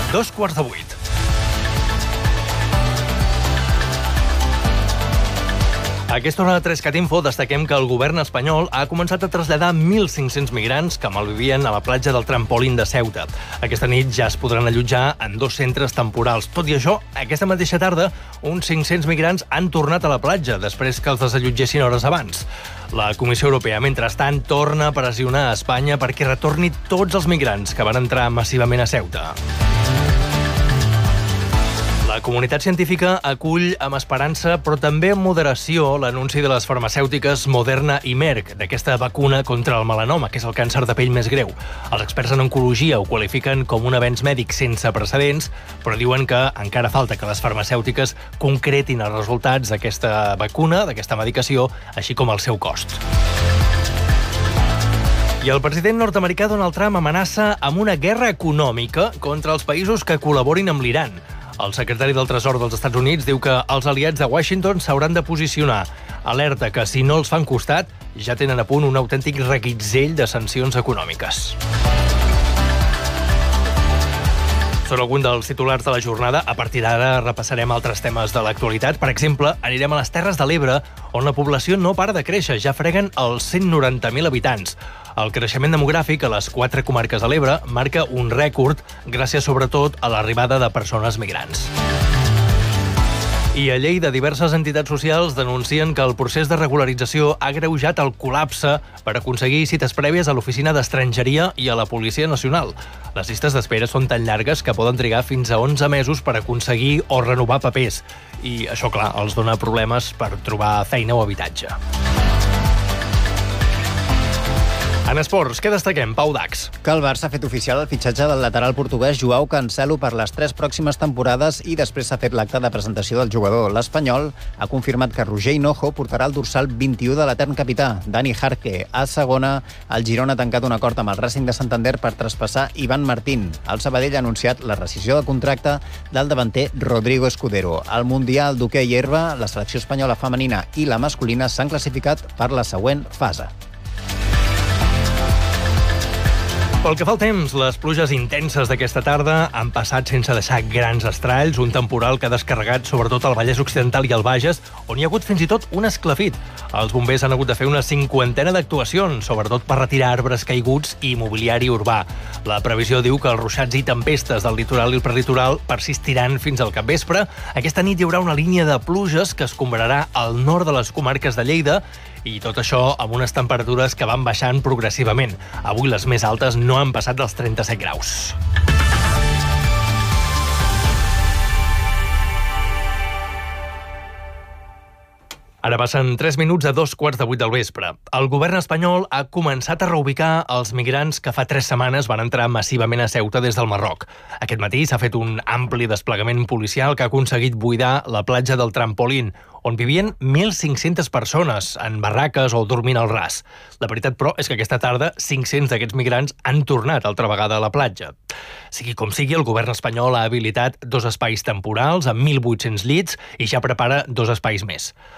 2:15. A aquesta hora de 3cat Info destaquem que el govern espanyol ha començat a traslladar 1.500 migrants que malvivien a la platja del Trampolín de Ceuta. Aquesta nit ja es podran allotjar en 2 centres temporals. Tot i això, aquesta mateixa tarda, uns 500 migrants han tornat a la platja després que els desallotgessin hores abans. La Comissió Europea, mentrestant, torna a pressionar a Espanya perquè retorni tots els migrants que van entrar massivament a Ceuta. La comunitat científica acull amb esperança, però també amb moderació, l'anunci de les farmacèutiques Moderna i Merck d'aquesta vacuna contra el melanoma, que és el càncer de pell més greu. Els experts en oncologia ho qualifiquen com un avenç mèdic sense precedents, però diuen que encara falta que les farmacèutiques concretin els resultats d'aquesta vacuna, d'aquesta medicació, així com el seu cost. I el president nord-americà Donald Trump amenaça amb una guerra econòmica contra els països que col·laborin amb l'Iran. El secretari del Tresor dels Estats Units diu que els aliats de Washington s'hauran de posicionar. Alerta que, si no els fan costat, ja tenen a punt un autèntic reguitzell de sancions econòmiques. Són alguns dels titulars de la jornada. A partir d'ara repassarem altres temes de l'actualitat. Per exemple, anirem a les Terres de l'Ebre, on la població no para de créixer. Ja freguen els 190.000 habitants. El creixement demogràfic a les 4 comarques de l'Ebre marca un rècord gràcies sobretot a l'arribada de persones migrants. I a Lleida, diverses entitats socials denuncien que el procés de regularització ha agreujat el col·lapse per aconseguir cites prèvies a l'Oficina d'Estrangeria i a la Policia Nacional. Les llistes d'espera són tan llargues que poden trigar fins a 11 mesos per aconseguir o renovar papers. I això, clar, els dona problemes per trobar feina o habitatge. En esports, què destaquem, Pau Dax? Que el Barça ha fet oficial el fitxatge del lateral portuguès Joao Cancelo per les 3 pròximes temporades i després s'ha fet l'acte de presentació del jugador. L'Espanyol ha confirmat que Roger Hinojo portarà el dorsal 21 de l'etern capità. Dani Jarque, a segona. El Girona ha tancat un acord amb el Racing de Santander per traspassar Ivan Martín. El Sabadell ha anunciat la rescissió de contracte del davanter Rodrigo Escudero. Al Mundial d'hoquei herba, la selecció espanyola femenina i la masculina s'han classificat per la següent fase. Pel que fa al temps, les pluges intenses d'aquesta tarda han passat sense deixar grans estralls, un temporal que ha descarregat sobretot al Vallès Occidental i al Bages, on hi ha hagut fins i tot un esclafit. Els bombers han hagut de fer una 50ena d'actuacions, sobretot per retirar arbres caiguts i mobiliari urbà. La previsió diu que els ruixats i tempestes del litoral i el prelitoral persistiran fins al capvespre. Aquesta nit hi haurà una línia de pluges que es combrarà al nord de les comarques de Lleida, i tot això amb unes temperatures que van baixant progressivament. Avui les més altes no han passat dels 37 graus. Ara passen 3 minuts a 2:15 del vespre. El govern espanyol ha començat a reubicar els migrants que fa 3 setmanes van entrar massivament a Ceuta des del Marroc. Aquest matí s'ha fet un ampli desplegament policial que ha aconseguit buidar la platja del Trampolín, on vivien 1.500 persones en barraques o dormint al ras. La veritat, però, és que aquesta tarda 500 d'aquests migrants han tornat altra vegada a la platja. Sigui com sigui, el govern espanyol ha habilitat 2 espais temporals amb 1.800 llits i ja prepara 2 espais més.